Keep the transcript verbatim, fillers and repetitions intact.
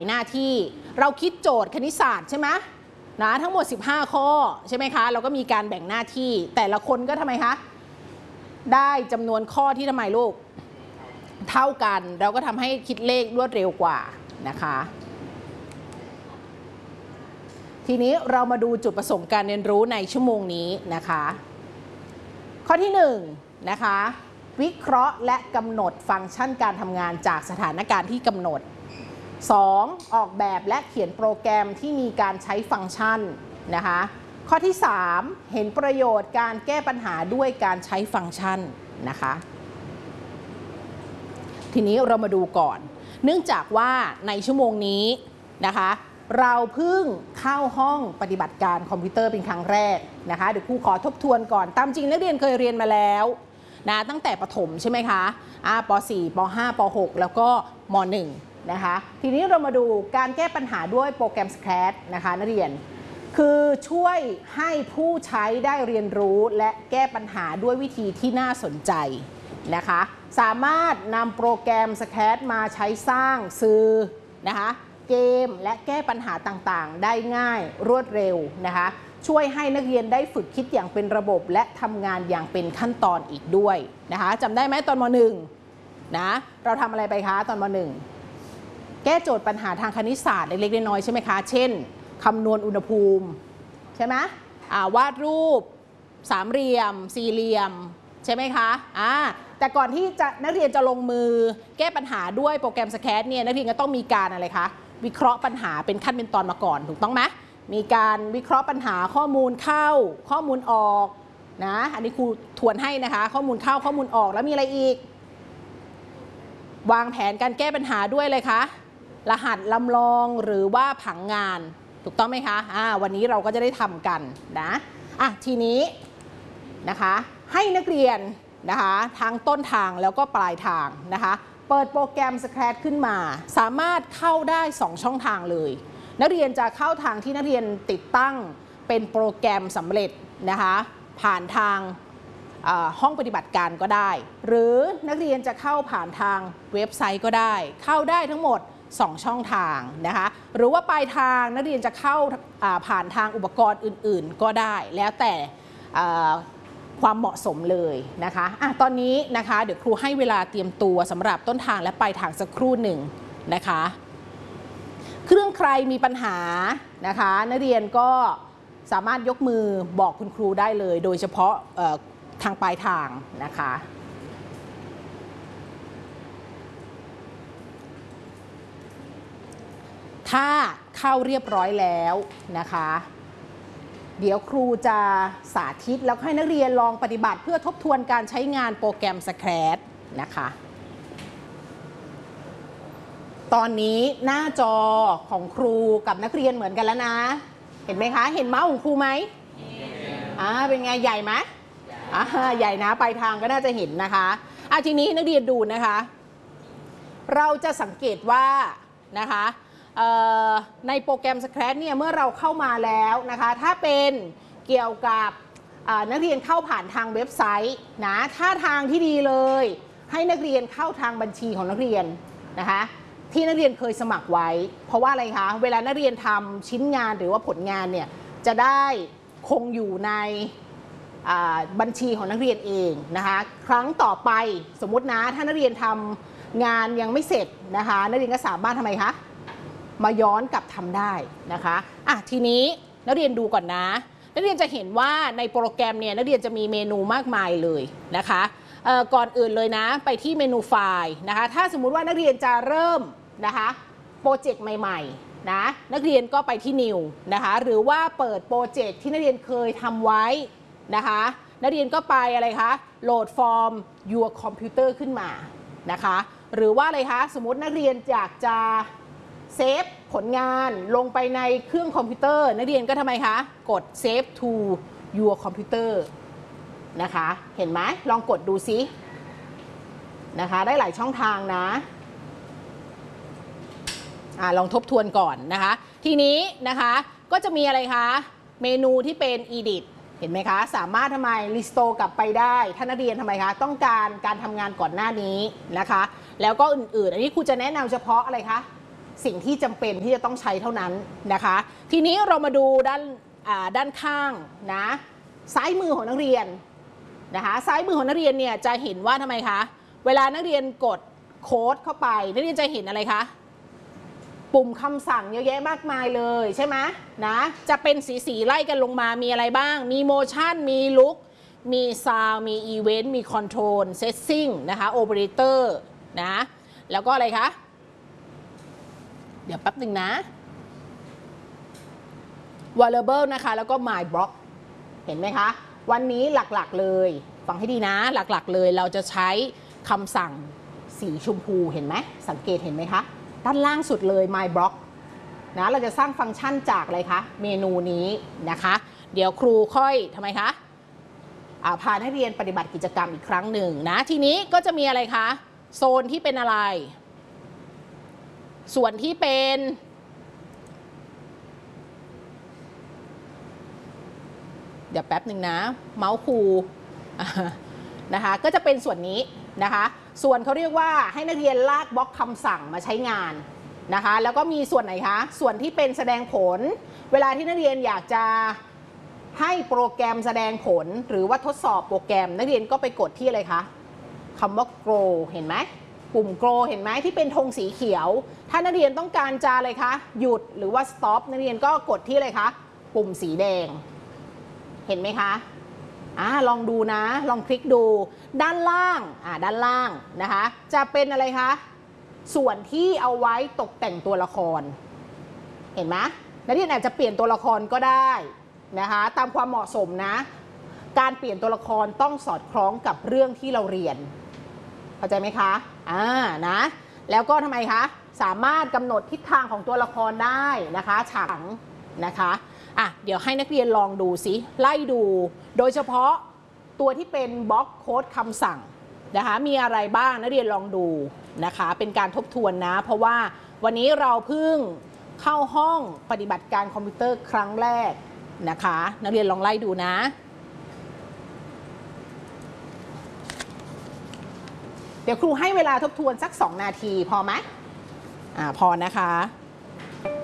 หน้าที่เราคิดโจทย์คณิตศาสตร์ใช่ไหมนะทั้งหมดสิบห้าข้อใช่ไหมคะเราก็มีการแบ่งหน้าที่แต่ละคนก็ทำไมคะได้จำนวนข้อที่ทำไมลูกเท่ากันเราก็ทำให้คิดเลขรวดเร็วกว่านะคะทีนี้เรามาดูจุดประสงค์การเรียนรู้ในชั่วโมงนี้นะคะข้อที่หนึ่งนะคะวิเคราะห์และกำหนดฟังก์ชันการทำงานจากสถานการณ์ที่กำหนดสองออกแบบและเขียนโปรแกรมที่มีการใช้ฟังก์ชันนะคะข้อที่สามเห็นประโยชน์การแก้ปัญหาด้วยการใช้ฟังก์ชันนะคะทีนี้เรามาดูก่อนเนื่องจากว่าในชั่วโมงนี้นะคะเราเพิ่งเข้าห้องปฏิบัติการคอมพิวเตอร์เป็นครั้งแรกนะคะเดี๋ยวครูขอทบทวนก่อนตามจริงนักเรียนเคยเรียนมาแล้วนะตั้งแต่ประถมใช่ไหมคะอ่าป .สี่ ป .ห้า ป .หก แล้วก็ม .หนึ่ง นะคะทีนี้เรามาดูการแก้ปัญหาด้วยโปรแกรม Scratch นะคะนักเรียนคือช่วยให้ผู้ใช้ได้เรียนรู้และแก้ปัญหาด้วยวิธีที่น่าสนใจนะคะสามารถนำโปรแกรม Scratch มาใช้สร้างสื่อนะคะเกมและแก้ปัญหาต่างๆได้ง่ายรวดเร็วนะคะช่วยให้นักเรียนได้ฝึกคิดอย่างเป็นระบบและทำงานอย่างเป็นขั้นตอนอีกด้วยนะคะจำได้ไหมตอนม .หนึ่ง นะเราทำอะไรไปคะตอนม .หนึ่ง แก้โจทย์ปัญหาทางคณิตศาสตร์เล็กๆน้อยๆใช่ไหมคะเช่นคำนวณอุณหภูมิใช่ไหมอ่าวาดรูปสามเหลี่ยมสี่เหลี่ยมใช่ไหมคะอ่าแต่ก่อนที่จะนักเรียนจะลงมือแก้ปัญหาด้วยโปรแกรม Scratch เนี่ยนักเรียนก็ต้องมีการอะไรคะวิเคราะห์ปัญหาเป็นขั้นเป็นตอนมาก่อนถูกต้องไหมมีการวิเคราะห์ปัญหาข้อมูลเข้าข้อมูลออกนะอันนี้ครูทวนให้นะคะข้อมูลเข้าข้อมูลออกแล้วมีอะไรอีกวางแผนการแก้ปัญหาด้วยเลยคะรหัสลำลองหรือว่าผังงานถูกต้องไหมคะอ่าวันนี้เราก็จะได้ทำกันนะอ่ะทีนี้นะคะให้นักเรียนนะคะทั้งต้นทางแล้วก็ปลายทางนะคะเปิดโปรแกรม Scratch ขึ้นมาสามารถเข้าได้สองช่องทางเลยนักเรียนจะเข้าทางที่นักเรียนติดตั้งเป็นโปรแกรมสำเร็จนะคะผ่านทางห้องปฏิบัติการก็ได้หรือนักเรียนจะเข้าผ่านทางเว็บไซต์ก็ได้เข้าได้ทั้งหมดสองช่องทางนะคะหรือว่าปลายทางนักเรียนจะเข้าผ่านทางอุปกรณ์อื่นๆก็ได้แล้วแต่ความเหมาะสมเลยนะคะอ่ะตอนนี้นะคะเดี๋ยวครูให้เวลาเตรียมตัวสำหรับต้นทางและปลายทางสักครู่หนึ่งนะคะเครื่องใครมีปัญหานะคะนักเรียนก็สามารถยกมือบอกคุณครูได้เลยโดยเฉพาะทางปลายทางนะคะถ้าเข้าเรียบร้อยแล้วนะคะเดี๋ยวครูจะสาธิตแล้วให้นักเรียนลองปฏิบัติเพื่อทบทวนการใช้งานโปรแกรม Scratch นะคะตอนนี้หน้าจอของครูกับนักเรียนเหมือนกันแล้วนะเห็นไหมคะเห็นเมาส์ของครูไหมอ่าเป็นไงใหญ่ไหมอ่าใหญ่นะปลายทางก็น่าจะเห็นนะคะอ่ะทีนี้นักเรียนดูนะคะเราจะสังเกตว่านะคะในโปรแกรม Scratch เนี่ยเมื่อเราเข้ามาแล้วนะคะถ้าเป็นเกี่ยวกับนักเรียนเข้าผ่านทางเว็บไซต์นะถ้าทางที่ดีเลยให้นักเรียนเข้าทางบัญชีของนักเรียนนะคะที่นักเรียนเคยสมัครไว้เพราะว่าอะไรคะเวลานักเรียนทำชิ้นงานหรือว่าผลงานเนี่ยจะได้คงอยู่ในบัญชีของนักเรียนเองนะคะครั้งต่อไปสมมุตินะถ้านักเรียนทำงานยังไม่เสร็จนะคะนักเรียนก็สามารถทำไมคะมาย้อนกลับทำได้นะคะอ่ะทีนี้นักเรียนดูก่อนนะนักเรียนจะเห็นว่าในโปรแกรมเนี่ยนักเรียนจะมีเมนูมากมายเลยนะคะก่อนอื่นเลยนะไปที่เมนูไฟล์นะคะถ้าสมมุติว่านักเรียนจะเริ่มนะคะโปรเจกต์ใหม่ๆนะนักเรียนก็ไปที่ New นะคะหรือว่าเปิดโปรเจกต์ที่นักเรียนเคยทำไว้นะคะนักเรียนก็ไปอะไรคะโหลดฟอร์ม Your Computer ขึ้นมานะคะหรือว่าอะไรคะสมมตินักเรียนอยากจะเซฟผลงานลงไปในเครื่องคอมพิวเตอร์นักเรียนก็ทำไมคะกด Save to Your Computer นะคะเห็นไหมลองกดดูซินะคะได้หลายช่องทางนะอ่าลองทบทวนก่อนนะคะทีนี้นะคะก็จะมีอะไรคะเมนูที่เป็น Edit เห็นไหมคะสามารถทำไม Restore กลับไปได้ถ้านักเรียนทำไมคะต้องการการทำงานก่อนหน้านี้นะคะแล้วก็อื่นๆอันนี้ครูจะแนะนำเฉพาะอะไรคะสิ่งที่จำเป็นที่จะต้องใช้เท่านั้นนะคะทีนี้เรามาดูด้านด้านข้างนะซ้ายมือของนักเรียนนะคะซ้ายมือของนักเรียนเนี่ยจะเห็นว่าทำไมคะเวลานักเรียนกดโค้ดเข้าไปนักเรียนจะเห็นอะไรคะปุ่มคำสั่งเยอะแยะมากมายเลยใช่ไหมนะจะเป็นสีสีไล่กันลงมามีอะไรบ้างมีโมชั่นมีลุคมีซาวมีอีเวนต์มีคอนโทรลเซตซิ่งนะคะโอเปอเรเตอร์นะแล้วก็อะไรคะเดี๋ยวแป๊บหนึ่งนะ variable นะคะแล้วก็ my block เห็นไหมคะวันนี้หลักๆเลยฟังให้ดีนะหลักๆเลยเราจะใช้คำสั่งสีชมพูเห็นไหมสังเกตเห็นไหมคะด้านล่างสุดเลย my block นะเราจะสร้างฟังก์ชันจากอะไรคะเมนูนี้นะคะเดี๋ยวครูค่อยทำไมคะพานักเรียนปฏิบัติกิจกรรมอีกครั้งหนึ่งนะทีนี้ก็จะมีอะไรคะโซนที่เป็นอะไรส่วนที่เป็นเดี๋ยวแป๊บหนึ่งนะเมาส์ครูนะคะก็จะเป็นส่วนนี้นะคะส่วนเขาเรียกว่าให้นักเรียนลากบล็อกคำสั่งมาใช้งานนะคะแล้วก็มีส่วนไหนคะส่วนที่เป็นแสดงผลเวลาที่นักเรียนอยากจะให้โปรแกรมแสดงผลหรือว่าทดสอบโปรแกรมนักเรียนก็ไปกดที่อะไรคะคำว่า grow เห็นไหมปุ่ม grow เห็นไหมที่เป็นธงสีเขียวถ้านักเรียนต้องการจะอะไรคะหยุดหรือว่า stop นักเรียนก็กดที่อะไรคะปุ่มสีแดงเห็นไหมคะอ่าลองดูนะลองคลิกดูด้านล่างอ่าด้านล่างนะคะจะเป็นอะไรคะส่วนที่เอาไว้ตกแต่งตัวละครเห็นไหมนักเรียนอาจจะเปลี่ยนตัวละครก็ได้นะคะตามความเหมาะสมนะการเปลี่ยนตัวละครต้องสอดคล้องกับเรื่องที่เราเรียนเข้าใจไหมคะอ่านะแล้วก็ทำไมคะสามารถกำหนดทิศทางของตัวละครได้นะคะฉากนะคะอ่ะเดี๋ยวให้นักเรียนลองดูสิไล่ดูโดยเฉพาะตัวที่เป็นบล็อกโค้ดคำสั่งนะคะมีอะไรบ้างนักเรียนลองดูนะคะเป็นการทบทวนนะเพราะว่าวันนี้เราเพิ่งเข้าห้องปฏิบัติการคอมพิวเตอร์ครั้งแรกนะคะนักเรียนลองไล่ดูนะเดี๋ยวครูให้เวลาทบทวนสักสองนาทีพอไหมอ่าพอนะคะ